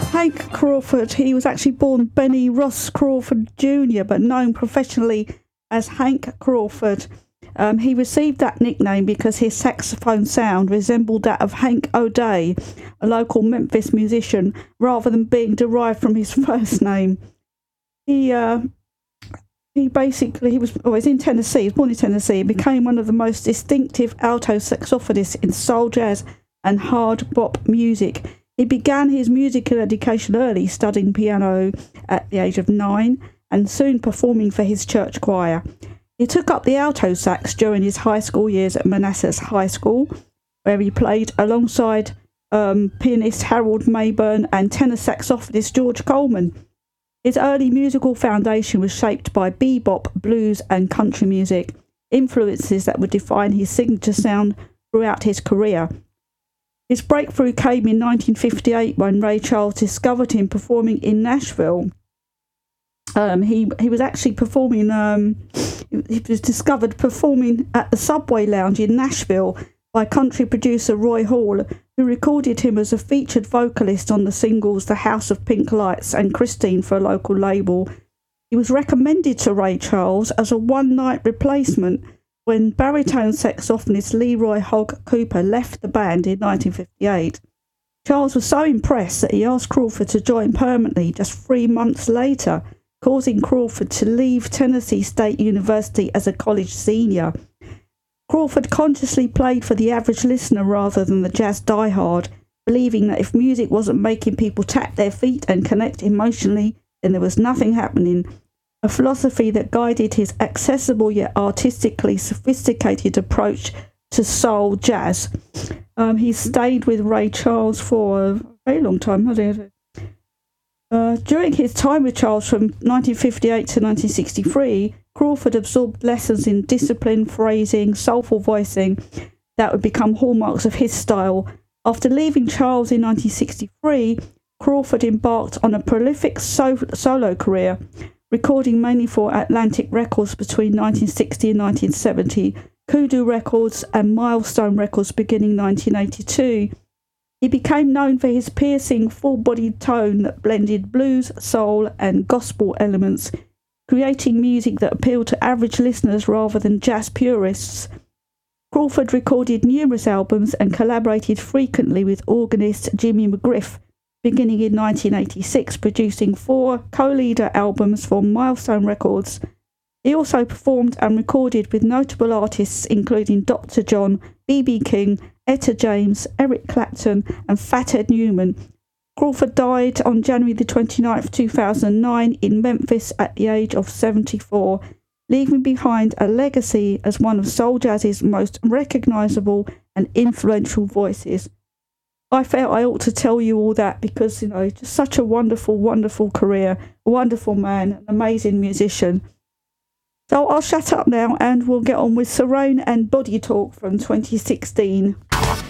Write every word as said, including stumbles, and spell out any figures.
Hank Crawford, he was actually born Benny Ross Crawford Junior, but known professionally as Hank Crawford. Um, he received that nickname because his saxophone sound resembled that of Hank O'Day, a local Memphis musician, rather than being derived from his first name. He uh, he basically, he was always in Tennessee, he was born in Tennessee, and became one of the most distinctive alto saxophonists in soul, jazz and hard bop music. He began his musical education early, studying piano at the age of nine and soon performing for his church choir. He took up the alto sax during his high school years at Manassas High School, where he played alongside um, pianist Harold Mayburn and tenor saxophonist George Coleman. His early musical foundation was shaped by bebop, blues and country music, influences that would define his signature sound throughout his career. His breakthrough came in nineteen fifty-eight when Ray Charles discovered him performing in Nashville. Um, he he was actually performing. Um, he was discovered performing at the Subway Lounge in Nashville by country producer Roy Hall, who recorded him as a featured vocalist on the singles "The House of Pink Lights" and "Christine" for a local label. He was recommended to Ray Charles as a one-night replacement when baritone saxophonist Leroy Hogg Cooper left the band in nineteen fifty-eight. Charles was so impressed that he asked Crawford to join permanently just three months later, causing Crawford to leave Tennessee State University as a college senior. Crawford consciously played for the average listener rather than the jazz diehard, believing that if music wasn't making people tap their feet and connect emotionally, then there was nothing happening. A philosophy that guided his accessible yet artistically sophisticated approach to soul jazz. Um, he stayed with Ray Charles for a very long time, hasn't he? Uh, during his time with Charles from nineteen fifty-eight to nineteen sixty-three, Crawford absorbed lessons in discipline, phrasing, soulful voicing that would become hallmarks of his style. After leaving Charles in nineteen sixty-three, Crawford embarked on a prolific so- solo career, recording mainly for Atlantic Records between nineteen sixty and nineteen seventy, Kudu Records and Milestone Records beginning nineteen eighty-two. He became known for his piercing, full-bodied tone that blended blues, soul and gospel elements, creating music that appealed to average listeners rather than jazz purists. Crawford recorded numerous albums and collaborated frequently with organist Jimmy McGriff, beginning in nineteen eighty-six, producing four co-leader albums for Milestone Records. He also performed and recorded with notable artists including Doctor John, B B King, Etta James, Eric Clapton and Fathead Newman. Crawford died on January the twenty-ninth, two thousand nine in Memphis at the age of seventy-four, leaving behind a legacy as one of soul jazz's most recognisable and influential voices. I felt I ought to tell you all that because, you know, just such a wonderful, wonderful career, a wonderful man, an amazing musician. So I'll shut up now and we'll get on with Serone and Body Talk from twenty sixteen.